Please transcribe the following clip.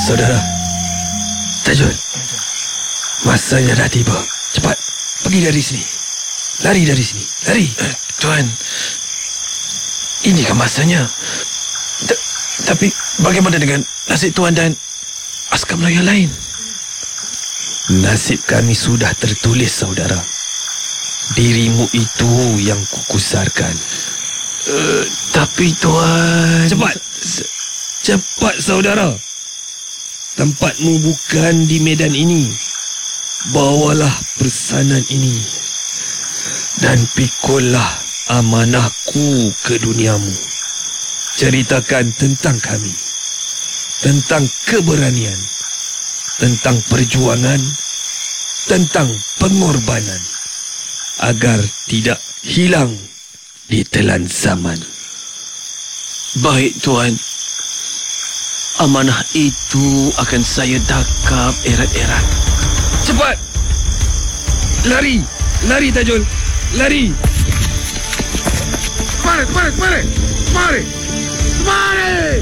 Saudara Tajul, masanya dah tiba. Cepat, pergi dari sini. Lari dari sini, lari. Tuan, ini kan masanya. Tapi bagaimana dengan nasib Tuan dan askar Melayu yang lain? Nasib kami sudah tertulis, saudara. Dirimu itu yang kukusarkan. Tapi Tuan... Cepat, saudara. Tempatmu bukan di medan ini. Bawalah pesanan ini dan pikullah amanahku ke duniamu. Ceritakan tentang kami, tentang keberanian, tentang perjuangan, tentang pengorbanan, agar tidak hilang di telan zaman. Baik, Tuan. Amanah itu akan saya tangkap erat-erat. Cepat! Lari! Lari, Tajul! Lari! Mari!